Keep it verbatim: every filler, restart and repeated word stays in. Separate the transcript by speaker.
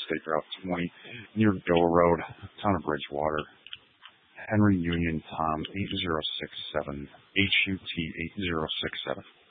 Speaker 1: State Route twenty near Doe Road, town of Bridgewater. Henry Union Tom eight zero six seven, H U T eight zero six seven.